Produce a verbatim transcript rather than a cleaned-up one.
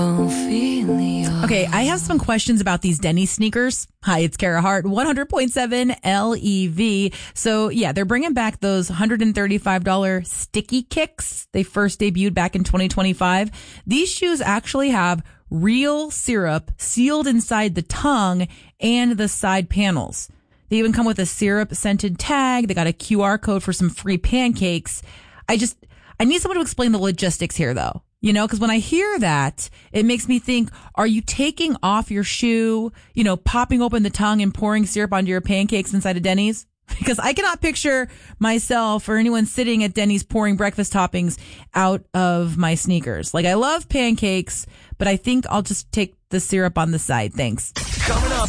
Okay, I have some questions about these Denny's sneakers. Hi, it's Kara Hart, one hundred point seven L E V. So yeah, they're bringing back those one hundred thirty-five dollars sticky kicks. They first debuted back in twenty twenty-five. These shoes actually have real syrup sealed inside the tongue and the side panels. They even come with a syrup scented tag. They got a Q R code for some free pancakes. I just, I need someone to explain the logistics here though. You know, because when I hear that, it makes me think, are you taking off your shoe, you know, popping open the tongue and pouring syrup onto your pancakes inside of Denny's? Because I cannot picture myself or anyone sitting at Denny's pouring breakfast toppings out of my sneakers. Like, I love pancakes, but I think I'll just take the syrup on the side. Thanks. Coming up